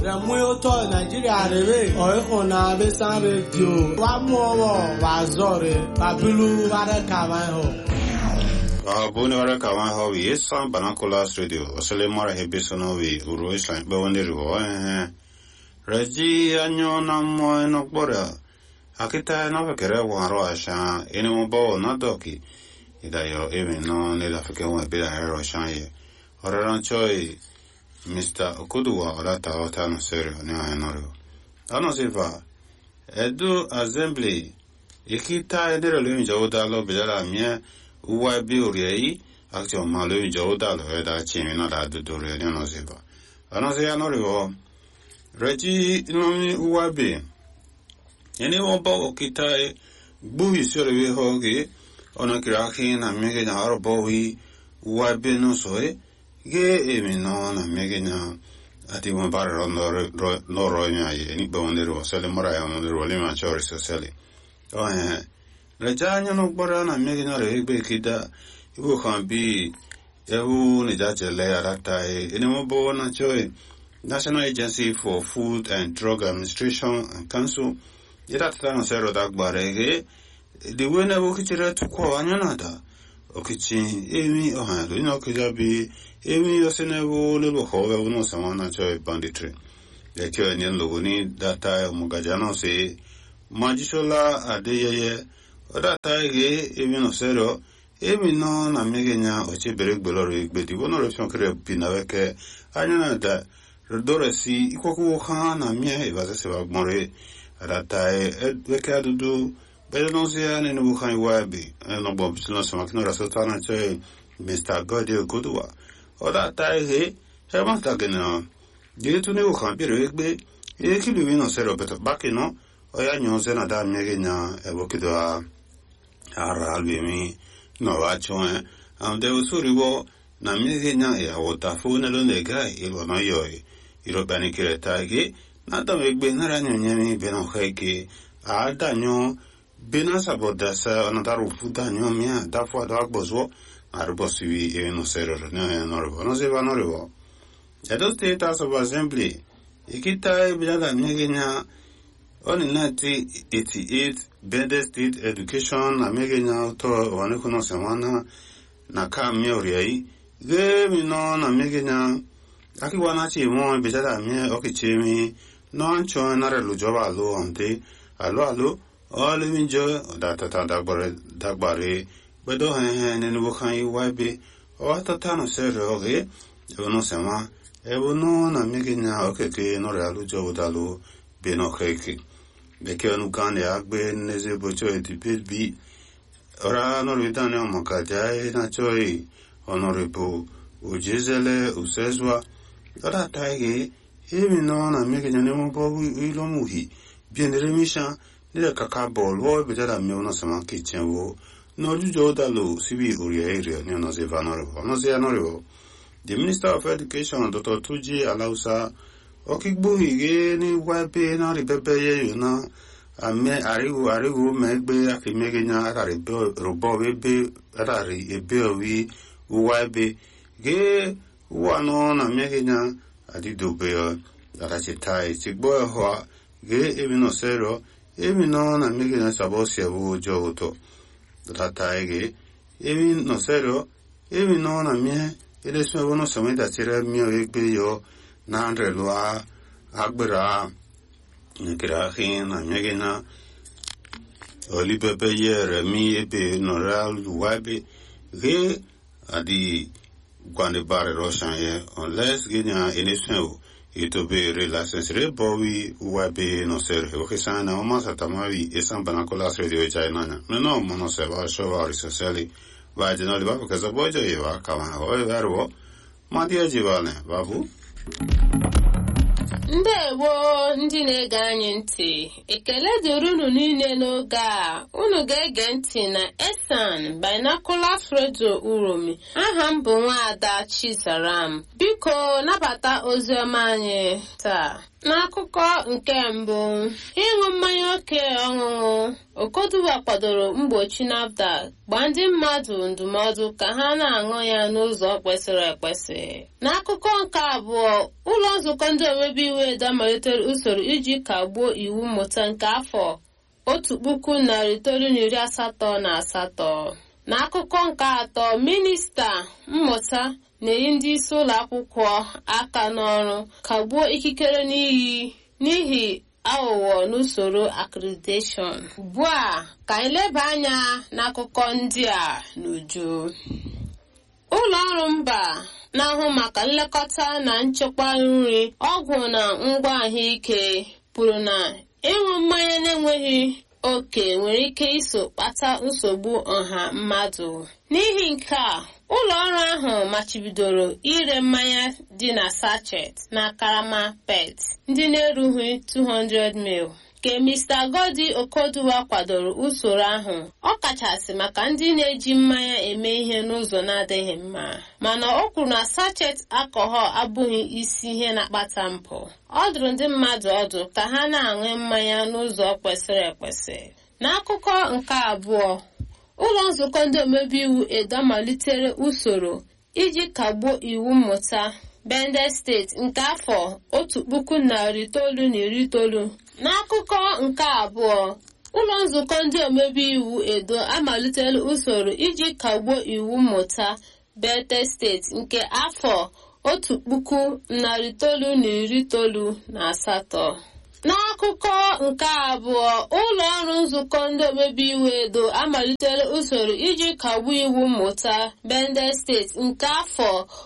Ramuyo to Nigeria rebe oiko na besan radio wa muowo wa zore babilu wara kawan ho Boni wara kawan ho wi san banakolas radio osele mara hebesono wi uro islan be wonde ro reji anyo na mo no gbora akita na fekere wa ro asha eni mo bo na doki idayo emi no ne la fekere wa be la ro asha ye oraran choi Mr. Okuduwa Olata Otano Serio ni Anoro. Ano Silva Edu Assembly Ikita Edero Lumi Jodalo Bidala Mia Uwa Biuri Action Malumi Jodalo Eda Chimina da Dudore Ano Silva. Ano se Anoro Regi Nomi Uwabi Any one bow Okita Buhi Suri Hogi Onokiraki na Mega Arabohi Uwabi no soe. Ge emi no na megenya ati mo bare no ro nya ye ni bo ndero sele mora ya ndero le ma chori so sele o le janya no gbora na megenya re be kida ibu kan bi ewu ni ja jele arata eni mo bo na choi National Agency for Food and Drug Administration and Council ira ta no sero da gbare ge the way na bo kitira to ko anya na da okichi emi o ha lo ino kijabi emi yosenevo lebo howe uno samana choy banditry lekyo enyen logoni data mugajano se majishola adeyeye odata ge emi no sero emi no na megenya oche beregbeloro igbedi wono refyon kre pinaweke anyana da rodoresi ikoku ha na mie ebaze se bagmore adata weke adudu bedonsia ne no kan wabi no bomb sino samakino rasotana choy Mr. Godi Okuduwa Oda taige heban tagena diretu ne okan biro egbe kilu mi no sero beto bakino oya nyonze na da megenya ebokido ara albemi no wachon de usuribo na megenya ya wota fune lo nega ilo no yoy iro bani kire taige na da egbe na ranyo nyemi beno kheke adanyo bena sabodasa anadaru fudanyo mia da fo da agbozo Arbosi e no sero no se va no Edo State House of Assembly Ikita Bilala Megenya on 1988 Bende State Education na Megenya to wanekuno semana na ka miori ge mi no na Megenya akiwana chi mo Bilala mi okichimi no ancho na relu joba lo ante alo all minjo data dagbare Bedo ne no kan iwabe o tatano seroge no sema ebono na megenya okeke no ralu jodalu beno keke beke no kan ya gbe neze bocho edipet bi ora no ritane o makaja na choi honorable ujezele usezwa ora taige emi no na megenya ne mo bo ilo muhi bien remisha ne kakabo lo bedala me no sema kitchen No Jodalo, Sibi Uriere, no se vanoro, no se anoro. The Minister of Education, Dr. Tuji Alausa, Okigbuhi, ni wape na ribebe yuna, ame arigu megbe akimegenya akaribe robo bebe atari ebewi uwabe ge wano na megenya adidobe atachitai sigbo ho ge emino sero emino na megenya sabosia bu joto Tataige, even no sero, even no na mie, it is no one of some that tira mio egbio, nandre loa, agbera, Nikirahin, and Megina, Olipepe yer, mi ebe, noral, wabi, ge, adi, Guande barre roshan ye, unless Gina in his snow. Ito be relaxes rebowi wabe no ser okisana o masa tamawi esan banakolas radio china no mono se va showa risoseli va de no le va porque so bojo yewa kama o verbo madia jivane babu Ndewo ndị na-ege anyị ntị ekele dịrị unu niile n'oge a unu ga-ege ntị na Esan Binoculars Radio Uromi aha m bụ Nwaada Chizaram biko nabata ozi ọma anyị taa n'akụkọ nke mbụ ịṅụ mmanya oke ọṅụṅụ Okuduwa kwadoro mgbochi NAFDAC gba ndị mmadụ ndụmọdụ ka ha na-aṅụ ya n'ụzọ kwesịrị ekwesị n'akụkọ nke abụọ ụlọ nzukọ ndị omebe iwu edo amalitere usoro iji kagbuo iwu mmụta nke afọ 1988. N'akụkọ nke atọ, minista mmụta na-eyi ndị isi ụlọ akwụkwọ aka n'ọrụ kagbuo ikikere n'ihi aghụghọ n'usoro accreditation. Ugbu a ka anyị leba anya n'akụkọ ndị a n'uju. Ụlọ ọrụ mba na-ahụ maka nlekọta na nchekwa nri, ọgwụ na ngwa ahụike kwuru na ịṅụ mmanya na-enweghị oke nwere ike iso kpata nsogbu ọha mmadụ. N'ihi nke a, ụlọ ọrụ ahụ machibidoro ire mmanya dị na sachet na karama PET ndị na-erughị 200 ml. Ka Mr. Godi Okoduwa kwadoro usoro ahụ, ọ kachasị maka ndị na-eji mmanya eme ihe n'ụzọ na-adịghị mma, mana o kwuru na sachet alcohol abụghị isi ihe na-akpata mpụ. Ọ dụrụ ndị mmadụ ọdụ ka ha na-aṅụ mmanya n'ụzọ kwesịrị ekwesị. N'akụkọ nke abụọ, ụlọ nzukọ ndị omebe iwu edo malitere usoro iji kagbuo iwu mmụta Bende steeti nke afọ 1990. N'akụkọ nke abụọ, ụlọ nzukọ ndị omebe iwu edo amalitela usoro iji kagbuo iwu mmụta Bende steeti nke afọ 1998. N'akụkọ nke abụọ, ụlọ ọrụ nzukọ ndị omebe iwu edo amalitela usoro iji kagbuo iwu mmụta Bende steeti nke afọ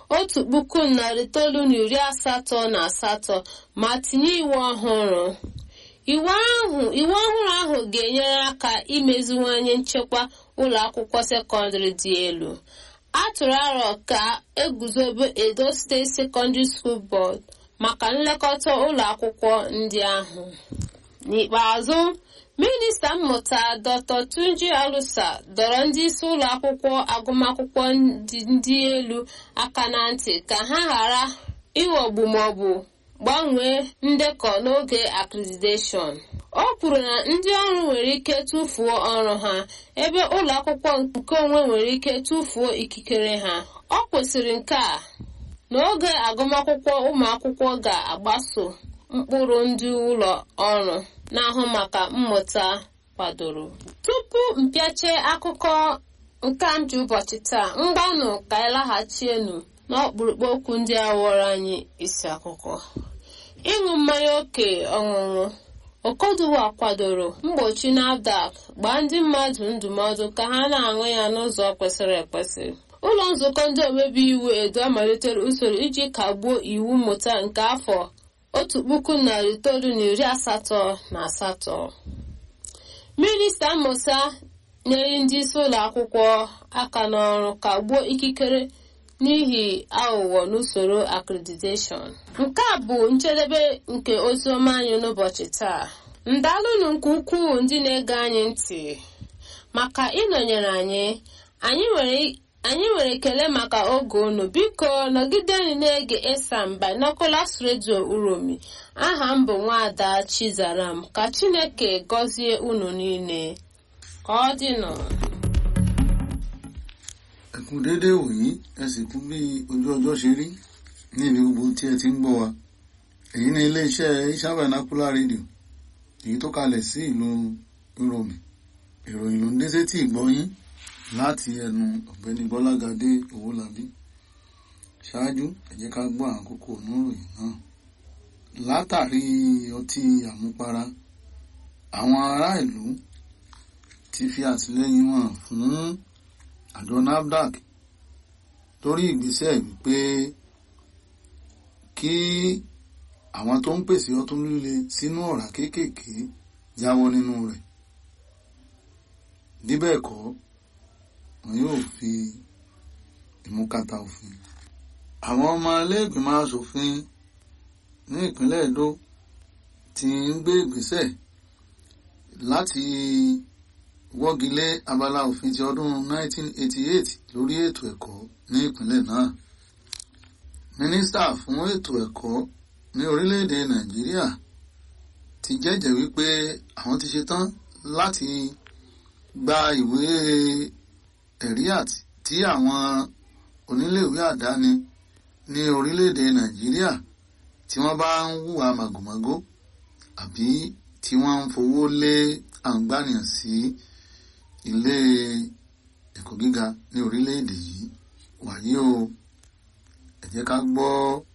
1988 ma tinye iwu ọhụrụ. Iwu ọhụrụ ahụ ga-enyere aka imeziwanye nchekwa ụlọ akwụkwọ sekọndịrị dị elu. A tụrụ aro ka eguzobe Edo State Secondary School Board maka nlekọta ụlọ akwụkwọ ndị ahụ. N'ikpeazụ, minista mmụta Dr. Tunji Alusa dọrọ ndị isi ụlọ akwụkwọ agụmakwụkwọ ndị elu aka na ntị ka ha ghara ịghọgbu maọbụ gbanwee ndekọ n'oge accreditation. O kwuru na ndị ọrụ nwere ike tụfuo ọrụ ha ebe ụlọ akwụkwọ nke onwe nwere ike tụfuo ikikere ha. Ọ kwesịrị nke a n'oge agụmakwụkwọ ụmụ akwụkwọ ga-agbaso mkpụrụ ndị ụlọ ọrụ na-ahụ maka mmụta kwadoro. Tupu mpịache akụkọ nke nji ụbọchị taa, mgbanụ ka anyị laghachienu n'ọkpụrụkpụ okwu ndị a ghọrọ anyị isi akụkọ. Ịṅụ mmanya oke ọṅụṅụ. Okoduwa kwadoro mgbochi NAFDAC gbaa ndị mmadụ ndụmọdụ ka ha na-aṅụ ya n'ụzọ kwesịrị ekwesị. Ụlọ nzukọ ndị omebe iwu edo amalitere usoro iji kagbuo iwu mmụta nke afọ 1988. Minista mmụta nyere ndị isi ụlọ akwụkwọ aka n'ọrụ kagbuo ikikere n'ihi aghụghọ n'usoro accreditation. Nke a bụ njedebe nke oziọma anyị n'ụbọchị taa. Ndalụnụ nke ukwuu ndị na-ege anyị ntị maka ịnọnyere anyị. Anyị nwere ekele maka oge unu. Biko nọgidenụ na-ege Esan Binoculars Radio Uromi. Aha m bụ Nwaada Chizaram. Ka Chineke gọzie unu niile. Ka ọ dịnụ. Ẹ kú dédé wòyí, ẹ sì kú bí ojú ọjọ́ ṣe rí ní ibi gbogbo tí ẹ ti ń gbọ́ wa. Èyí ni iléeṣẹ́ Esan Binoculars Radio, èyí tó kalẹ̀ sí ìlú Uromi. Ìròyìn ló ń dé sétí ìgbọ́yín láti ẹnu ọ̀gbẹ́ni Bọ́lágadé Owólabí. Ṣáájú, ẹ jẹ́ ká gbọ́ àwọn kókó oníròyìn náà. Látàrí ọtí àmupara, àwọn ará ìlú ti fi àtìlẹ́yìn wọn fún àjọ NAFDAC lórí ìgbésẹ̀ wípé kí àwọn tó ń pèsè ọtí líle sínú ọ̀rá kéékèèké jáwọ́ nínú rẹ̀. Bí bẹ́ẹ̀ kọ́, wọn yóò fi ìmúkàtà òfin. Àwọn ọmọ ilé-ìgbìmọ̀ aṣòfin ní ìpínlẹ̀ Edo ti ń gbé ìgbésẹ̀ láti wọ́gilé abala òfin ti ọdún 1988 lórí ètò ẹ̀kọ́ ní ìpínlẹ̀ náà. Mínísítà fún ètò ẹ̀kọ́ ní orílẹ̀-èdè Nàìjíríà ti jẹ́jẹ̀ẹ́ wípé àwọn ti ṣetán láti gba ìwé ẹ̀rí tí àwọn oníléèwé àdáni ní orílẹ̀-èdè Nàìjíríà tí wọ́n bá ń hùwà màgòmágó àbí tí wọ́n ń fowó lé àǹgbànìyàn sí ilé ẹ̀kọ́ gíga ní orílẹ̀-èdè yìí. Wàyí o, ẹ jẹ́ ká gbọ́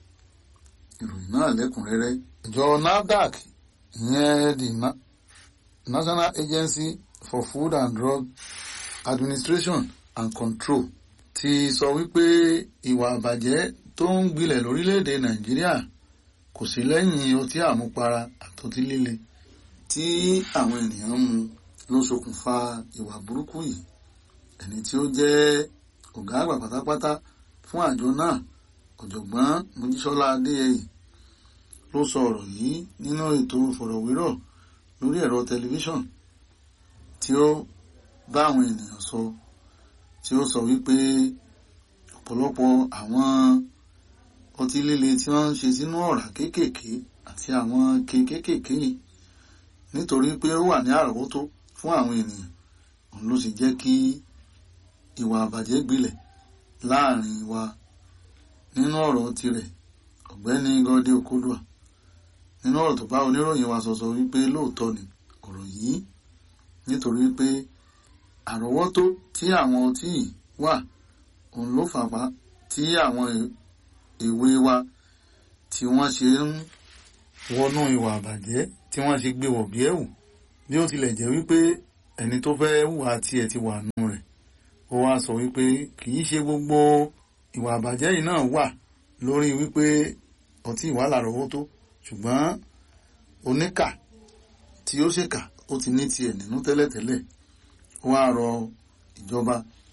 ìròyìn náà lẹ́kùnrẹ́rẹ́. Ìjọ NAFDAC, ìyẹn the National Agency for Food and Drug Administration and Control, ti sọ wípé ìwà àbàjẹ́ tó ń gbilẹ̀ lórílẹ̀-èdè Nàìjíríà kò sí lẹ́yìn ọtí àmupara àtọtí líle tí àwọn ènìyàn mu ló ṣokùnfà ìwà burúkú yìí. Ẹni tí ó jẹ́ ọ̀gá àgbà pátápátá fún àjọ náà, ọ̀jọ̀gbọ́n Mojísọ́lá Adéyẹyè, ló sọ ọ̀rọ̀ yìí nínú ètò ìfọ̀rọ̀wérọ̀ lórí ẹ̀rọ tẹlifíṣọ̀n tí ó bá àwọn ènìyàn sọ, tí ó sọ wípé ọ̀pọ̀lọpọ̀ àwọn ọtí líle tí wọ́n ń ṣe sínú ọ̀rá kéékèèké àti àwọn kéékèèké nítorí pé ó wà ní àrọ́wọ́tó fún àwọn ènìyàn, òun ló sì jẹ́ kí ìwà àbàjẹ́ gbilẹ̀ láàrin wa. Nínú ọ̀rọ̀ tirẹ̀, ọ̀gbẹ́ni Gode Okodua, nínú ọ̀rọ̀ tó bá oníròyìn wa sọ wípé lóòótọ́ ni ọ̀rọ̀ yìí, nítorí pé àrọ́wọ́tó tí àwọn ọtí yìí wà, òun ló fàpá tí àwọn èwe wa tí wọ́n ṣe ń wọnú ìwà àbàjẹ́, tí wọ́n ṣe gbé wọ̀ bí ẹ̀wù, bí ó tilẹ̀ jẹ́ wípé ẹni tó fẹ́ hùwà tiẹ̀ ti wà nù rẹ̀. Ó wá sọ wípé kì í ṣe gbogbo ìwà àbàjẹ́ yìí náà wà lórí wípé ọtí ìwà lárọ̀ọ́wọ́tó, ṣùgbọ́n oníkà tí ó ṣèkà ó ti ní tiẹ̀ nínú tẹ́lẹ̀tẹ́lẹ̀. Ó wá rọ ìjọba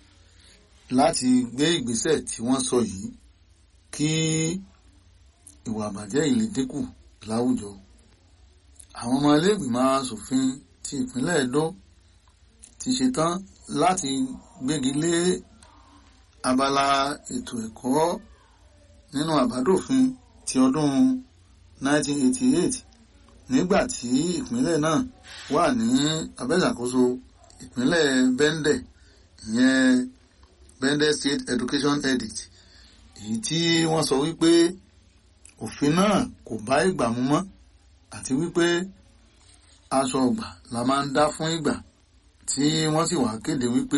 láti gbé ìgbésẹ̀ tí wọ́n sọ yìí kí ìwà àbàjẹ́ yìí lè dínkù láwùjọ. Àwọn ọmọ ilé ìgbìmọ̀ aṣòfin ti ìpínlẹ̀ Edo ti ṣetán láti gbégi lé abala ètò ẹ̀kọ́ nínú àbádòfin ti ọdún 1988 nígbà tí ìpínlẹ̀ náà wà ní abẹ́ṣàkóso ìpínlẹ̀ Bende, ìyẹn Bende State Education Edict, èyí tí wọ́n sọ wípé òfin náà kò bá ìgbà mu mọ́ àti wípé aṣọ ọgbà la máa ń dá fún ìgbà, tí wọ́n sì wá kéde wípé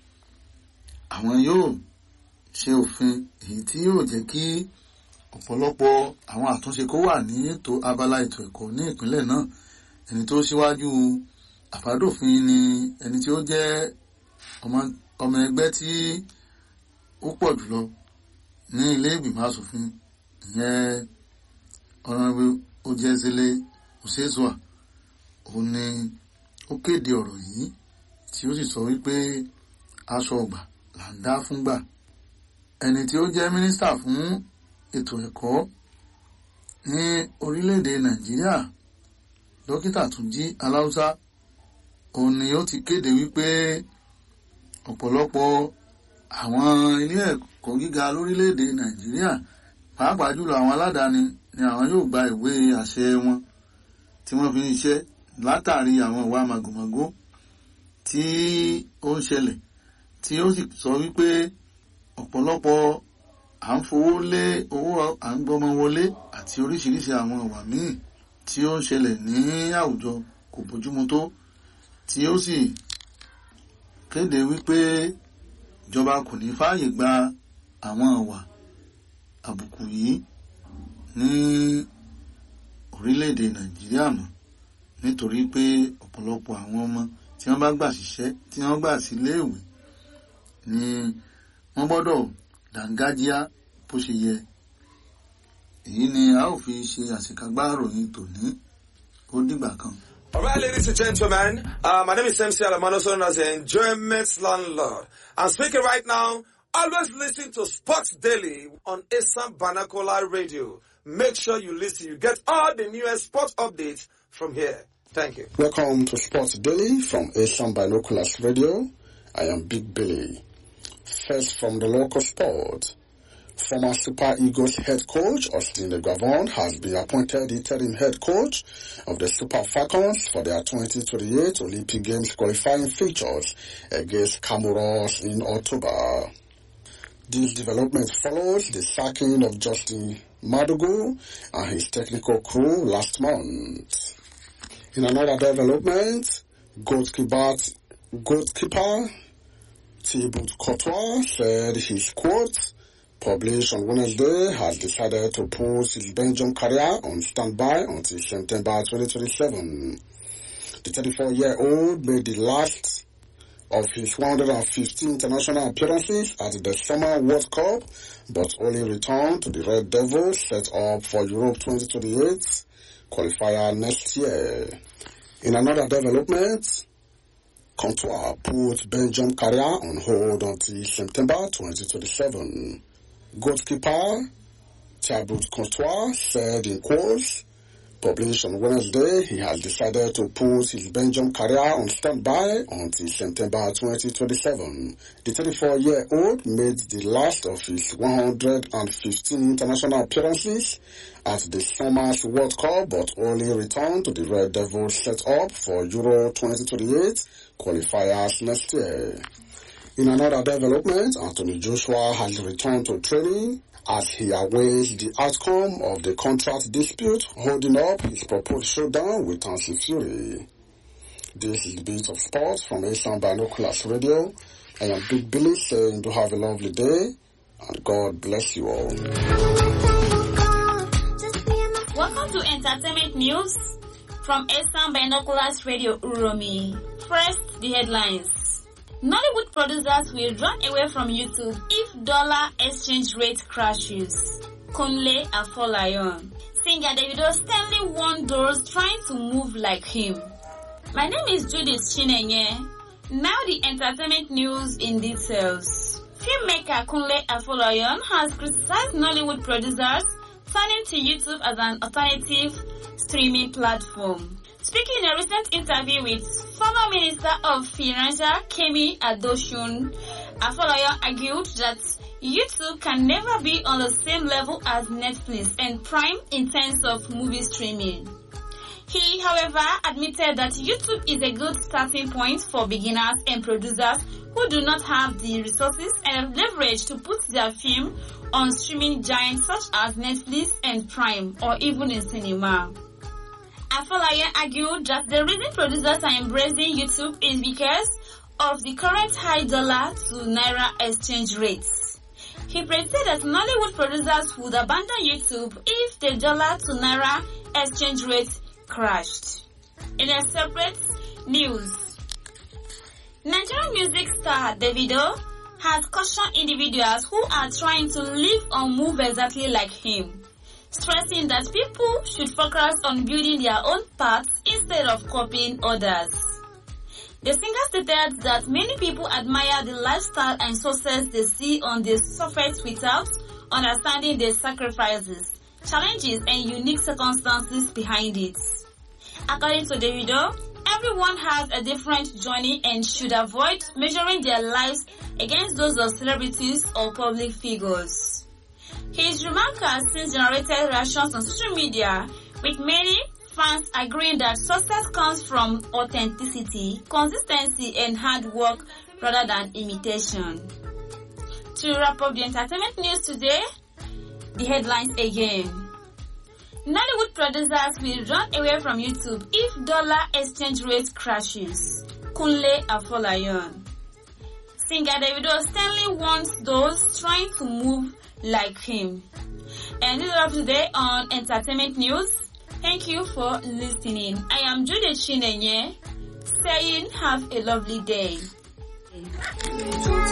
àwọn yóò ṣe òfin èyí tí yóò jẹ́ kí ọ̀pọ̀lọpọ̀ àwọn àtúnṣe kó wà ní ètò abala ètò ẹ̀kọ́ ní ìpínlẹ̀ náà. Ẹni tó síwájú àbádòfin ni ẹni tí ó jẹ́ ọmọ ẹgbẹ́ tí ó pọ̀ jùlọ ní ilé ìgbìmọ̀ aṣòfin, ìyẹn Honorable Ojeezele Osezua. Òun ni ó kéde ọ̀rọ̀ yìí tí ó sì sọ wípé aṣọ ọgbà là ń dá fúngbà. Ẹni tí ó jẹ́ mínísítà fún ètò ẹ̀kọ́ ní orílẹ̀-èdè Nàìjíríà, Dókítà Túnjí Aláùsá, òun ni ó ti kéde wípé ọ̀pọ̀lọpọ̀ àwọn ilé ẹ̀kọ́ gíga lórílẹ̀-èdè Nàìjíríà, pàápàá jùlọ àwọn aládàáni, ni àwọn yóò gba ìwé àṣẹ wọn tí wọ́n fi ń ṣiṣẹ́ látàrí àwọn ìwà màgòmágó tí ó ń ṣẹlẹ̀, tí ó sì sọ wípé ọ̀pọ̀lọpọ̀ à ń fowó lé owó à ń gbọ́mọ wọlé àti oríṣiríṣi àwọn ìwà míì tí ó ń ṣẹlẹ̀ ní àwùjọ kò bójúmu tó, tí ó sì kéde wípé ìjọba kò ní fààyè gba àwọn ìwà àbùkù yìí ní orílẹ̀-èdè Nàìjíríà mọ́, nítorí pé ọ̀pọ̀lọpọ̀ àwọn ọmọ tí wọ́n bá gbà síṣẹ́, tí wọ́n gbà sí iléèwé, ni wọ́n gbọ́dọ̀ dàńgájíá bó ṣe yẹ. Èyí ni a ó fi ṣe àṣekágbá ìròyìn tòní. Ó dìgbà kan. All right, ladies and gentlemen, my name is MC Alamano, known as the Enjoyment Landlord. I'm speaking right now. Always listen to Sports Daily on Esan Banakola Radio. Make sure you listen. You get all the newest sports updates from here. Thank you. Welcome to Sports Daily from Esan Binoculars Radio. I am Big Billy. First from the local sport. Former Super Eagles head coach Austin Gavon has been appointed the interim head coach of the Super Falcons for their 2028 Olympic Games qualifying fixtures against Comoros in October. This development follows the sacking of Justin Madugu and his technical crew last month. In another development, goalkeeper Thibaut Courtois said his quote, published on Wednesday, has decided to put his Belgium career on standby until September 2027. The 34-year-old made the last of his 115 international appearances at the Summer World Cup, but only returned to the Red Devils set up for Europe 2028 qualifier next year. In another development, Courtois put Belgium career on hold until September 2027. Goalkeeper Thibaut Courtois said in quotes, published on Wednesday, he has decided to put his Belgium career on standby until September 2027. The 34-year-old made the last of his 115 international appearances at the Summer's World Cup, but only returned to the Red Devils set up for Euro 2028 qualifiers next year. In another development, Anthony Joshua has returned to training as he awaits the outcome of the contract dispute holding up his proposed showdown with Tyson Fury. This is the Beat of Sports from Asian Binoculars Radio. I am Big Billy saying do have a lovely day and God bless you all. Welcome to Entertainment News from Asian Binoculars Radio Uromi. First, the headlines. Nollywood producers will run away from YouTube if dollar exchange rate crashes. Kunle Afolayan. Singer Davido Stanley warned those trying to move like him. My name is Judith Chinenye. Now the entertainment news in details. Filmmaker Kunle Afolayan has criticized Nollywood producers turning to YouTube as an alternative streaming platform. Speaking in a recent interview with former Minister of Finance Kemi Adosun, Afolayan argued that YouTube can never be on the same level as Netflix and Prime in terms of movie streaming. He, however, admitted that YouTube is a good starting point for beginners and producers who do not have the resources and leverage to put their film on streaming giants such as Netflix and Prime or even in cinema. Afolayan argued that the reason producers are embracing YouTube is because of the current high dollar to naira exchange rates. He predicted that Nollywood producers would abandon YouTube if the dollar to naira exchange rate crashed. In a separate news, Nigerian music star Davido has cautioned individuals who are trying to live or move exactly like him, stressing that people should focus on building their own paths instead of copying others. The singer stated that many people admire the lifestyle and success they see on the surface without understanding the sacrifices, challenges, and unique circumstances behind it. According to Davido, everyone has a different journey and should avoid measuring their lives against those of celebrities or public figures. His remark has since generated reactions on social media, with many fans agreeing that success comes from authenticity, consistency, and hard work rather than imitation. To wrap up the entertainment news today, the headlines again. Nollywood producers will run away from YouTube if dollar exchange rate crashes. Kunle Afolayan. Singer Davido Stanley warns those trying to move like him. And this is all today on Entertainment News. Thank you for listening. I am Judith Chinenye saying have a lovely day.